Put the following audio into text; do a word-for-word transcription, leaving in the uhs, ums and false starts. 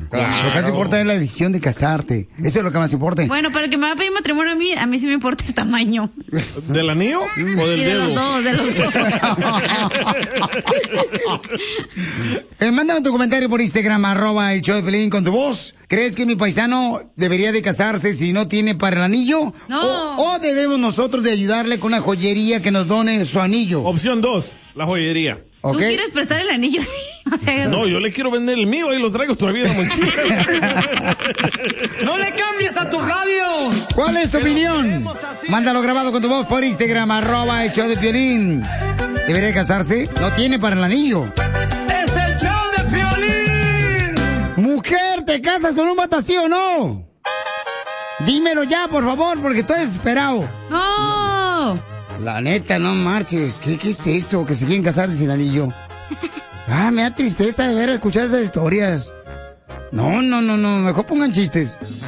Claro. Lo que más importa es la decisión de casarte. Eso es lo que más importa. Bueno, para el que me va a pedir matrimonio a mí, a mí sí me importa el tamaño. ¿Del anillo o del sí, dedo? de los dos, de los dos. eh, mándame tu comentario por Instagram, arroba el show de Piolín con tu voz. ¿Crees que mi paisano debería de casarse si no tiene para el anillo? No. ¿O, o debemos nosotros de ayudarle con una joyería que nos done su anillo? Opción dos, la joyería. ¿Tú ¿Okay? quieres prestar el anillo? O sea, no, yo le quiero vender el mío, ahí lo traigo todavía en la mochila. ¡No le cambies a tu radio! ¿Cuál es tu opinión? Mándalo grabado con tu voz por Instagram, arroba el show de Piolín. ¿Debería casarse? No tiene para el anillo. ¡Es el show de Piolín! Mujer, ¿te casas con un vato así o no? Dímelo ya, por favor, porque estoy desesperado. ¡No! La neta, no marches. ¿Qué, qué es eso? Que se quieren casar sin anillo. Ah, me da tristeza de ver escuchar esas historias. No, no, no, no. Mejor pongan chistes.